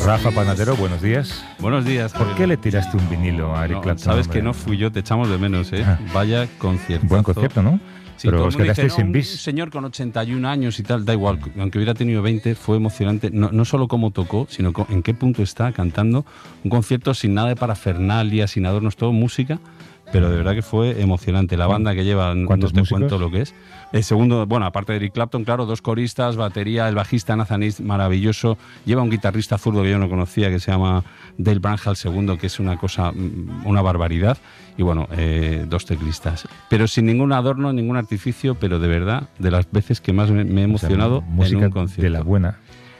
Rafa Panadero, buenos días. Buenos días. ¿Por qué le tiraste un vinilo a Eric Clapton? Sabes hombre? que no fui yo, te echamos de menos, ¿eh? Vaya concierto. Buen concierto, ¿no? Sí, pero todo os el mundo quedasteis dice, sin un bis. señor con 81 años y tal, da igual, aunque hubiera tenido 20, fue emocionante, no solo cómo tocó, sino en qué punto está cantando. Un concierto sin nada de parafernalia, sin adornos, todo música, pero de verdad que fue emocionante. La banda que lleva, no ¿Cuántos te músicos? cuento lo que es. El segundo, bueno, aparte de Eric Clapton, claro, 2 coristas, batería, el bajista Nathan East, maravilloso. Lleva un guitarrista zurdo que yo no conocía, que se llama Dale Branhall II, que es una cosa, una barbaridad. Y bueno, 2 teclistas. Pero sin ningún adorno, ningún artificio, pero de verdad, de las veces que más me he emocionado música en un concierto. de la buena.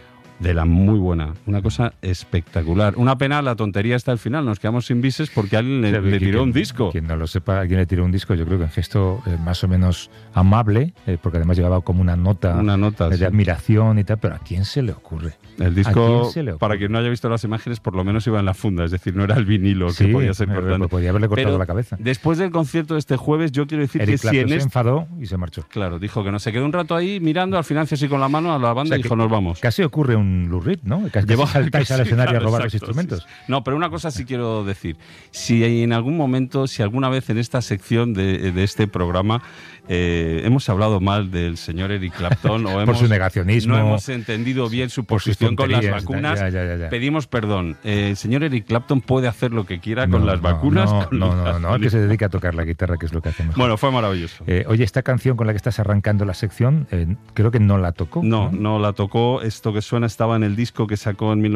De la muy buena, una cosa espectacular. Una pena la tontería está al final, nos quedamos sin bises porque alguien le tiró un disco. Quien no lo sepa, alguien le tiró un disco, yo creo que en gesto más o menos amable, porque además llevaba como una nota de sí. admiración y tal, pero ¿a quién se le ocurre? El disco, para quien no haya visto las imágenes, por lo menos iba en la funda, es decir, no era el vinilo que podía ser cortante. Podía haberle cortado pero la cabeza. Después del concierto de este jueves, yo quiero decir Eric que Clapton si en se enfadó y se marchó. Claro, dijo que no, se quedó un rato ahí mirando, al final así con la mano a la banda y dijo, nos vamos. Casi ocurre un Lou Reed, ¿no? Casi saltáis al escenario a robar los instrumentos. Sí. No, pero una cosa sí quiero decir. Si en algún momento, si alguna vez en esta sección de este programa hemos hablado mal del señor Eric Clapton o por su negacionismo, no hemos entendido bien su posición con las vacunas, ya. pedimos perdón. El señor Eric Clapton puede hacer lo que quiera con las vacunas. No, que se dedica a tocar la guitarra, que es lo que hace mejor. Bueno, fue maravilloso. Oye, esta canción con la que estás arrancando la sección, creo que no la tocó. No la tocó. Esto que suena estaba en el disco que sacó en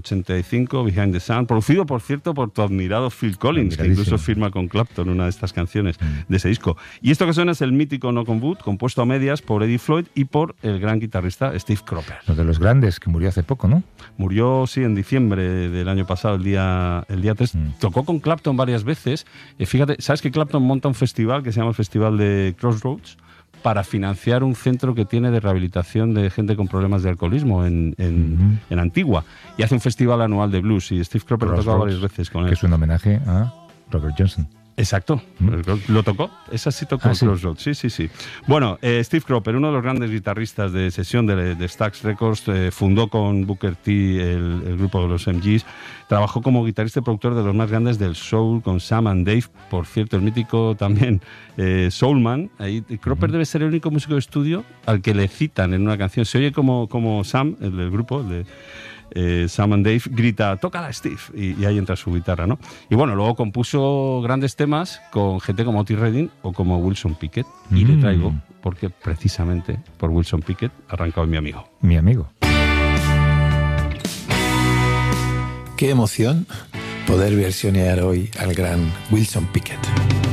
1985, Behind the Sun, producido, por cierto, por tu admirado Phil Collins, que incluso firma con Clapton una de estas canciones de ese disco. Y esto que suena es el mítico Knock on Wood, compuesto a medias por Eddie Floyd y por el gran guitarrista Steve Cropper. Uno de los grandes, que murió hace poco, ¿no? Murió, sí, en diciembre del año pasado, el día 3. Tocó con Clapton varias veces. Fíjate, ¿sabes que Clapton monta un festival que se llama el Festival de Crossroads para financiar un centro que tiene de rehabilitación de gente con problemas de alcoholismo en Antigua? Y hace un festival anual de blues y Steve Cropper lo tocó varias veces con él. Que es un homenaje a Robert Johnson. Exacto, ¿lo tocó? Esa sí tocó Crossroads, sí. Bueno, Steve Cropper, uno de los grandes guitarristas de sesión de Stax Records, fundó con Booker T el grupo de los MGs, trabajó como guitarrista y productor de los más grandes del soul, con Sam and Dave, por cierto, el mítico también Soulman. Cropper debe ser el único músico de estudio al que le citan en una canción. Se oye como Sam, el del grupo, Sam and Dave, grita, tócala Steve, y ahí entra su guitarra, ¿no? Y bueno, luego compuso grandes temas con gente como Otis Redding o como Wilson Pickett, y le traigo, porque precisamente por Wilson Pickett arranca hoy mi amigo. Mi amigo. Qué emoción poder versionear hoy al gran Wilson Pickett.